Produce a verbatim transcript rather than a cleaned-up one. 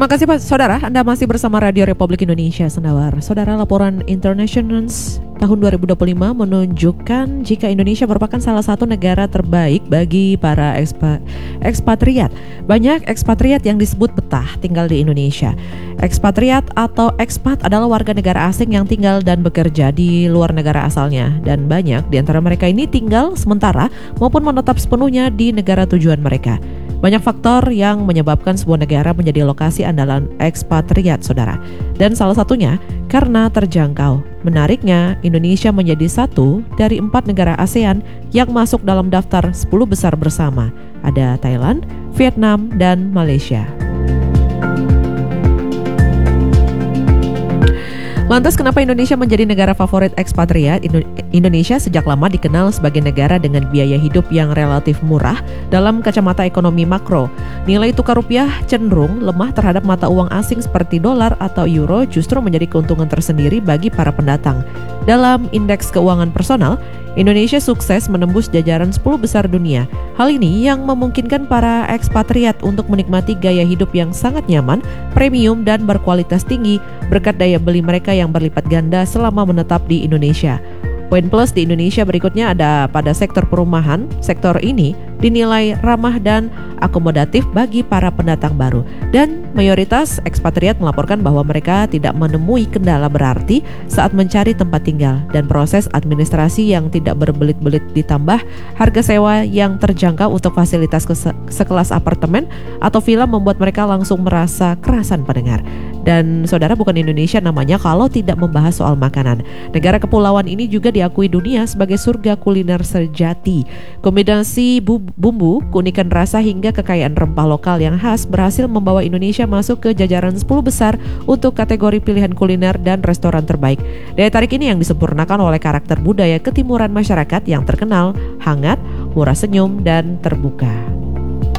Terima kasih Pak Saudara, Anda masih bersama Radio Republik Indonesia Sendawar. Saudara, laporan International tahun dua ribu dua puluh lima menunjukkan jika Indonesia merupakan salah satu negara terbaik bagi para ekspa, ekspatriat. Banyak ekspatriat yang disebut betah tinggal di Indonesia. Ekspatriat atau ekspat adalah warga negara asing yang tinggal dan bekerja di luar negara asalnya. Dan banyak di antara mereka ini tinggal sementara maupun menetap sepenuhnya di negara tujuan mereka. Banyak faktor yang menyebabkan sebuah negara menjadi lokasi andalan ekspatriat, saudara. Dan salah satunya karena terjangkau. Menariknya, Indonesia menjadi satu dari empat negara ASEAN yang masuk dalam daftar sepuluh besar bersama. Ada Thailand, Vietnam, dan Malaysia. Lantas kenapa Indonesia menjadi negara favorit ekspatriat? Indonesia sejak lama dikenal sebagai negara dengan biaya hidup yang relatif murah dalam kacamata ekonomi makro. Nilai tukar rupiah cenderung lemah terhadap mata uang asing seperti dolar atau euro justru menjadi keuntungan tersendiri bagi para pendatang. Dalam indeks keuangan personal, Indonesia sukses menembus jajaran sepuluh besar dunia. Hal ini yang memungkinkan para ekspatriat untuk menikmati gaya hidup yang sangat nyaman, premium, dan berkualitas tinggi berkat daya beli mereka yang berlipat ganda selama menetap di Indonesia. Poin plus di Indonesia berikutnya ada pada sektor perumahan. Sektor ini dinilai ramah dan akomodatif bagi para pendatang baru. Dan mayoritas ekspatriat melaporkan bahwa mereka tidak menemui kendala berarti saat mencari tempat tinggal. Dan proses administrasi yang tidak berbelit-belit ditambah harga sewa yang terjangkau untuk fasilitas kese- sekelas apartemen atau villa membuat mereka langsung merasa kerasan pendengar. Dan saudara, bukan Indonesia namanya kalau tidak membahas soal makanan. Negara kepulauan ini juga diakui dunia sebagai surga kuliner sejati. Kombinasi bu- bumbu, keunikan rasa hingga kekayaan rempah lokal yang khas berhasil membawa Indonesia masuk ke jajaran sepuluh besar untuk kategori pilihan kuliner dan restoran terbaik. Daya tarik ini yang disempurnakan oleh karakter budaya ketimuran masyarakat yang terkenal, hangat, murah senyum, dan terbuka.